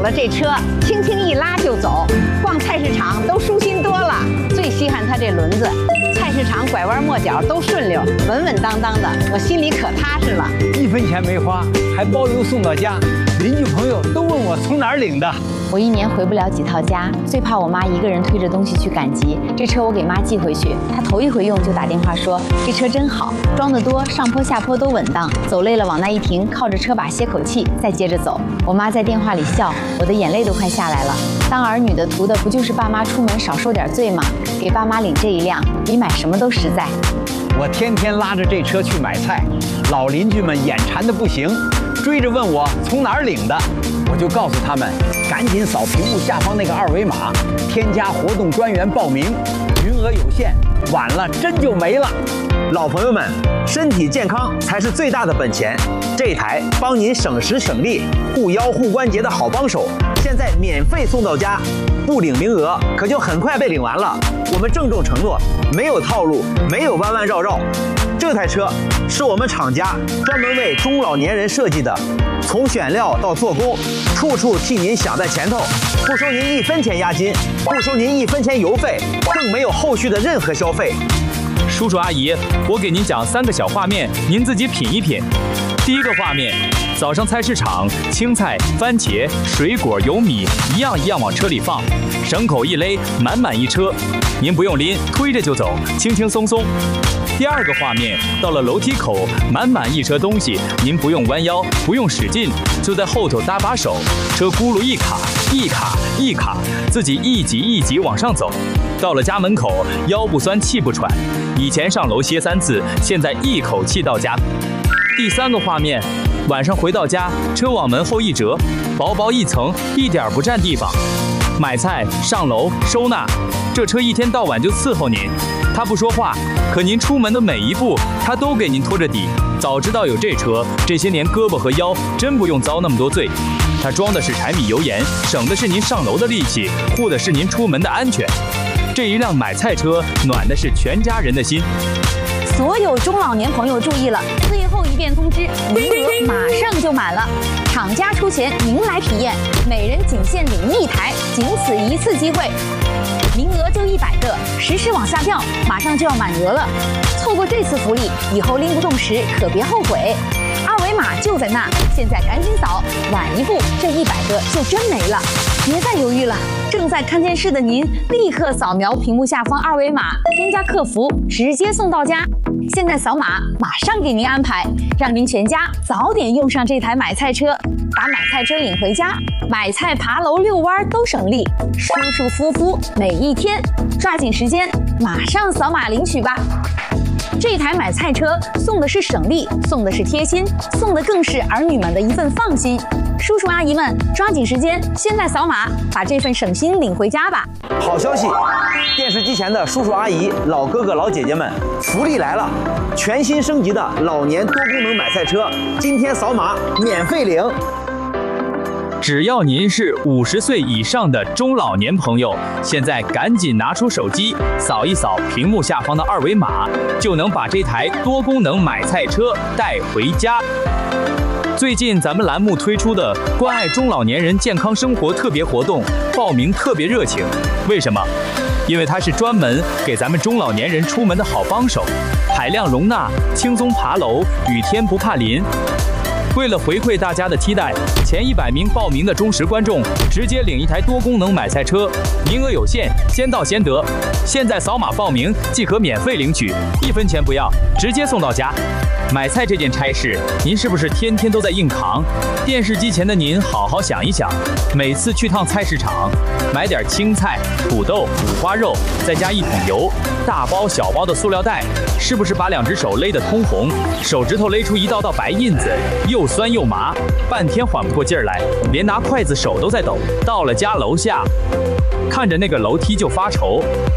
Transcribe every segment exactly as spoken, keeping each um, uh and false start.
了这车，轻轻一拉就走。逛菜市场都舒心多了，最稀罕它这轮子。菜市场拐弯抹角都顺溜，稳稳当当的，我心里可踏实了。 一分钱没花，还包邮送到家。邻居朋友都问我从哪儿领的。 我一年回不了几趟家，最怕我妈一个人推着东西去赶集。这车我给妈寄回去，她头一回用就打电话说这车真好，装得多，上坡下坡都稳当，走累了往那一停，靠着车把歇口气，再接着走。我妈在电话里笑，我的眼泪都快下来了。当儿女的图的不就是爸妈出门少受点罪吗？给爸妈领这一辆，比买什么都实在。 我天天拉着这车去买菜，老邻居们眼馋的不行，追着问我从哪儿领的。我就告诉他们，赶紧扫屏幕下方那个二维码，添加活动专员报名，名额有限，晚了真就没了。 老朋友们，身体健康才是最大的本钱。这台帮您省时省力、护腰护关节的好帮手，现在免费送到家，不领名额可就很快被领完了。我们郑重承诺，没有套路，没有弯弯绕绕。这台车是我们厂家专门为中老年人设计的，从选料到做工，处处替您想在前头，不收您一分钱押金，不收您一分钱油费，更没有后续的任何消费。 叔叔阿姨，我给您讲三个小画面，您自己品一品。第一个画面，早上菜市场，青菜、番茄、水果、油米一样一样往车里放，绳口一勒，满满一车，您不用拎，推着就走，轻轻松松。第二个画面，到了楼梯口，满满一车东西，您不用弯腰，不用使劲，就在后头搭把手，车轱辘一卡一卡一卡，自己一级一级往上走。到了家门口，腰不酸气不喘，以前上楼歇三次，现在一口气到家。第三个画面，晚上回到家，车往门后一折，薄薄一层，一点不占地方。买菜、上楼、收纳，这车一天到晚就伺候您。他不说话，可您出门的每一步，他都给您拖着底。早知道有这车，这些年胳膊和腰真不用遭那么多罪。他装的是柴米油盐，省的是您上楼的力气，护的是您出门的安全。这一辆买菜车，暖的是全家人的心。 所有中老年朋友注意了，最后一遍通知，名额马上就满了，厂家出钱，您来体验，每人仅限领一台，仅此一次机会，名额就一百个，实时往下掉，马上就要满额了。错过这次福利，以后拎不动时可别后悔。二维码就在那，现在赶紧扫，晚一步这一百个就真没了。别再犹豫了，正在看电视的您，立刻扫描屏幕下方二维码，添加客服，直接送到家。现在扫码，马上给您安排，让您全家早点用上这台买菜车，把买菜车领回家，买菜、爬楼、遛弯都省力，舒舒服服每一天。抓紧时间，马上扫码领取吧。这台买菜车送的是省力，送的是贴心，送的更是儿女们的一份放心。叔叔阿姨们，抓紧时间，现在扫码，把这份省心领回家吧。 好消息，电视机前的叔叔阿姨、老哥哥老姐姐们，福利来了！全新升级的老年多功能买菜车，今天扫码免费领。 只要您是五十岁以上的中老年朋友，现在赶紧拿出手机，扫一扫屏幕下方的二维码，就能把这台多功能买菜车带回家。最近咱们栏目推出的关爱中老年人健康生活特别活动，报名特别热情。为什么？因为它是专门给咱们中老年人出门的好帮手，海量容纳，轻松爬楼，雨天不怕淋。为了回馈大家的期待，前一百名报名的忠实观众直接领一台多功能买菜车，名额有限，先到先得。现在扫码报名即可免费领取，一分钱不要，直接送到家。买菜这件差事，您是不是天天都在硬扛？电视机前的您好好想一想，每次去趟菜市场，买点青菜、土豆、五花肉，再加一桶油，大包小包的塑料袋，是不是把两只手勒得通红，手指头勒出一道道白印子，又酸又麻，半天缓不过劲儿来，连拿筷子手都在抖。到了家楼下，看着那个楼梯就发愁。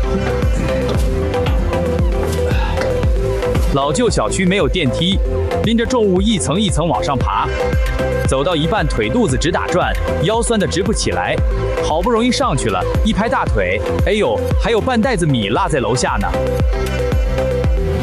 老旧小区没有电梯，拎着重物一层一层往上爬，走到一半腿肚子直打转，腰酸得直不起来。好不容易上去了，一拍大腿，哎呦，还有半袋子米落在楼下呢。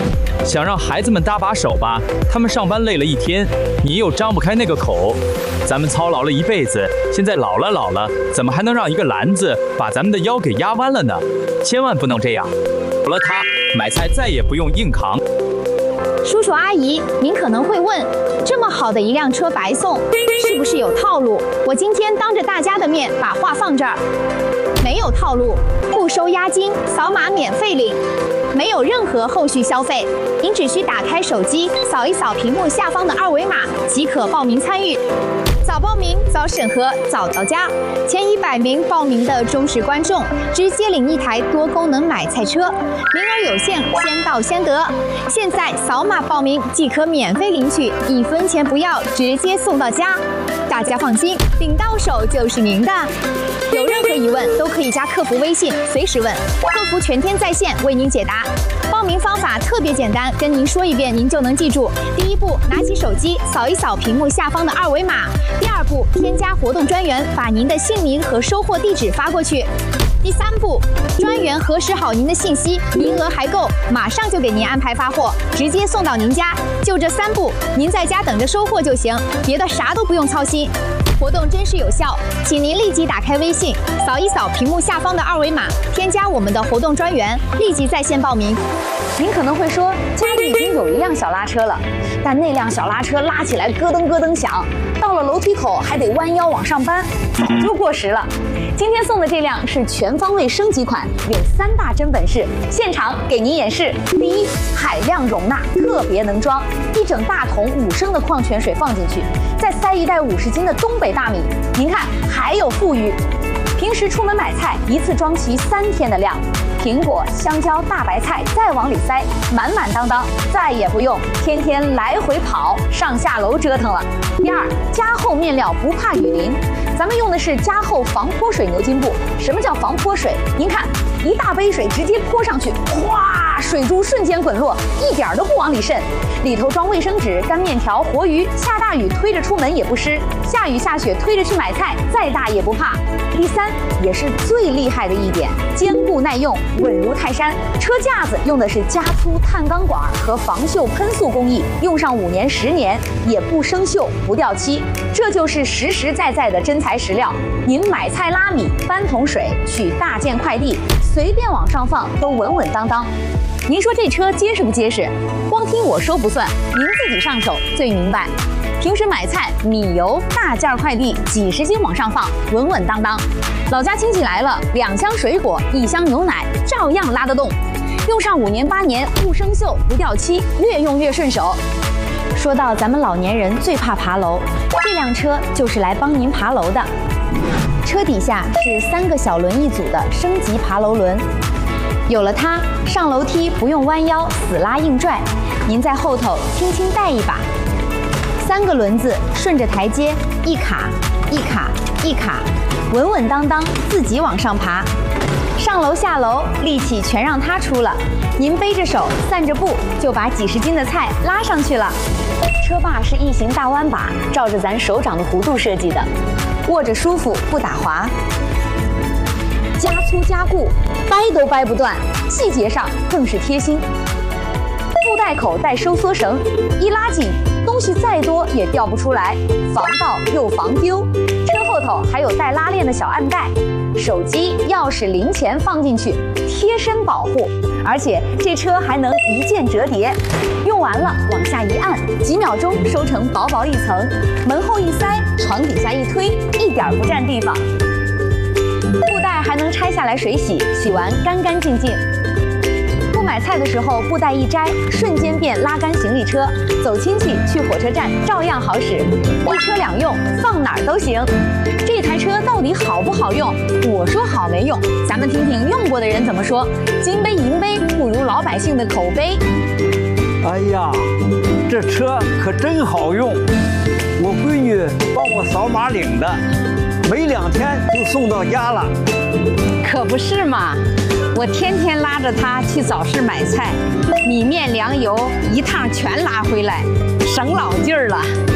想让孩子们搭把手吧，他们上班累了一天，你又张不开那个口。咱们操劳了一辈子，现在老了老了，怎么还能让一个篮子把咱们的腰给压弯了呢？千万不能这样。有了它，买菜再也不用硬扛。 叔叔阿姨，您可能会问，这么好的一辆车白送，是不是有套路？我今天当着大家的面把话放这儿，没有套路，不收押金，扫码免费领，没有任何后续消费，您只需打开手机，扫一扫屏幕下方的二维码即可报名参与。早报名、早审核、早到家，前一百名报名的忠实观众直接领一台多功能买菜车，名额有限，先到先得。现在扫码报名即可免费领取，一分钱不要，直接送到家。大家放心，领到手就是您的。有任何疑问都可以加客服微信，随时问，客服全天在线为您解答。报名方法特别简单，跟您说一遍，您就能记住。第一步，拿起手机扫一扫屏幕下方的二维码。第二步，添加活动专员，把您的姓名和收货地址发过去。第三步，专员核实好您的信息，名额还够，马上就给您安排发货，直接送到您家。就这三步，您在家等着收货就行，别的啥都不用操心。活动真实有效，请您立即打开微信，扫一扫屏幕下方的二维码，添加我们的活动专员，立即在线报名。 您可能会说，家里已经有一辆小拉车了，但那辆小拉车拉起来咯噔咯噔响，到了楼梯口还得弯腰往上搬，早就过时了。今天送的这辆是全方位升级款，有三大真本事，现场给您演示。第一，海量容纳，特别能装，一整大桶五升的矿泉水放进去，再塞一袋五十斤的东北大米，您看还有富裕。平时出门买菜，一次装齐三天的量，苹果、香蕉、大白菜再往里塞，满满当当，再也不用天天来回跑、上下楼折腾了。第二，加厚面料不怕雨淋，咱们用的是加厚防泼水牛津布。什么叫防泼水？您看，一大杯水直接泼上去，哗，水珠瞬间滚落，一点都不往里渗。里头装卫生纸、干面条、活鱼，下大雨推着出门也不湿，下雨下雪推着去买菜，再大也不怕。第三，也是最厉害的一点，坚固耐用，稳如泰山。车架子用的是加粗碳钢管和防锈喷塑工艺，用上五年十年也不生锈不掉漆，这就是实实在在的真材实料。您买菜拉米、搬桶水、取大件快递，随便往上放都稳稳当当。您说这车结实不结实？光听我说不算，您自己上手最明白。平时买菜、米油、大件快递几十斤往上放，稳稳当当。老家亲戚来了，两箱水果、一箱牛奶，照样拉得动。用上五年八年，不生锈不掉漆，越用越顺手。说到咱们老年人最怕爬楼，这辆车就是来帮您爬楼的。车底下是三个小轮一组的升级爬楼轮，有了它，上楼梯不用弯腰死拉硬拽，您在后头轻轻带一把。三个轮子顺着台阶一卡一卡一卡，稳稳当当自己往上爬。上楼下楼力气全让它出了，您背着手散着步就把几十斤的菜拉上去了。车把是异形大弯把，照着咱手掌的弧度设计的，握着舒服不打滑。加粗加固，掰都掰不断，细节上更是贴心。布袋口带收缩绳，一拉紧，东西再多也掉不出来，防盗又防丢。车后头还有带拉链的小暗袋，手机、钥匙、零钱放进去，贴身保护。而且这车还能一键折叠，用完了往下一按，几秒钟收成薄薄一层，门后一塞，床底下一推，一点不占地方。布袋还能拆下来水洗，洗完干干净净。不买菜的时候，布袋一摘，瞬间变拉杆行李车，走亲戚去火车站照样好使，一车两用，放哪儿都行。这台车到底好不好用？我说好没用，咱们听听用过的人怎么说。金杯银杯不如老百姓的口碑。 哎呀，这车可真好用，我闺女帮我扫码领的，没两天就送到家了。 可不是嘛，我天天拉着它去早市买菜，米面粮油一趟全拉回来，省老劲儿了。 你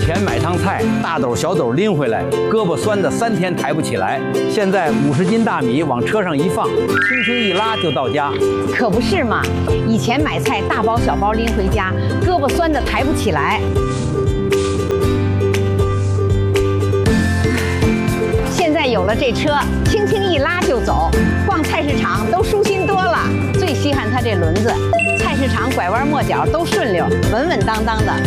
前买趟菜，大斗小斗拎回来，胳膊酸的三天抬不起来。现在五十斤大米往车上一放，轻轻一拉就到家。 可不是嘛？以前买菜大包小包拎回家，胳膊酸的抬不起来。现在有了这车，轻轻一拉就走，逛菜市场都舒心多了。最稀罕它这轮子，菜市场拐弯抹角都顺溜，稳稳当当的。